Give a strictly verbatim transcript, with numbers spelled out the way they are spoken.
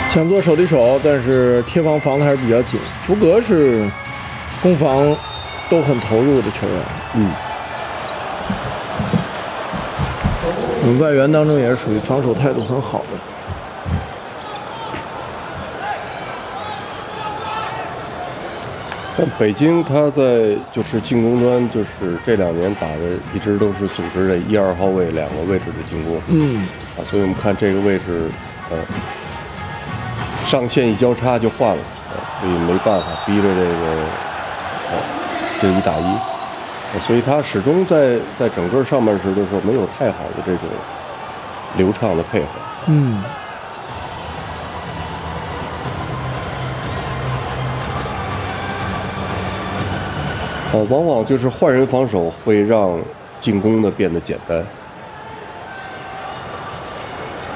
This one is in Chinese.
想做手递手，但是贴防防的还是比较紧。福格是攻防都很投入的球员， 嗯， 嗯，外援当中也是属于防守态度很好的。 但北京他在就是进攻端，就是这两年打的一直都是组织这一二号位两个位置的进攻， 嗯， 啊，所以我们看这个位置，呃，上线一交叉就换了，啊，所以没办法逼着这个，呃，这一打一，啊，所以他始终在在整个上半时的时候没有太好的这种流畅的配合， 嗯。 呃，往往就是换人防守会让进攻的变得简单。